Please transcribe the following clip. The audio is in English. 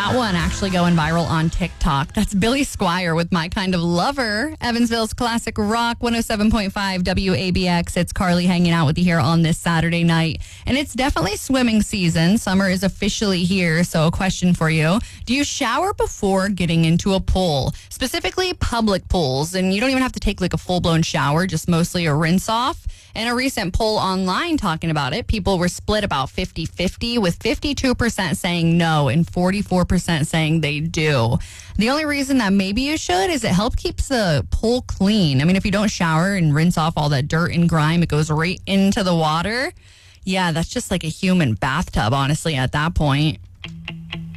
That one actually going viral on TikTok. That's Billy Squire with My Kind of Lover. Evansville's classic rock, 107.5 WABX. It's Carly hanging out with you here on this Saturday night. And it's definitely swimming season. Summer is officially here. So a question for you. Do you shower before getting into a pool? Specifically public pools. And you don't even have to take like a full-blown shower, just mostly a rinse off. In a recent poll online talking about it, people were split about 50-50, with 52% saying no and 44% saying they do. The only reason that maybe you should is it helps keeps the pool clean. I mean, if you don't shower and rinse off all that dirt and grime, it goes right into the water. Yeah, that's just like a human bathtub, honestly, at that point.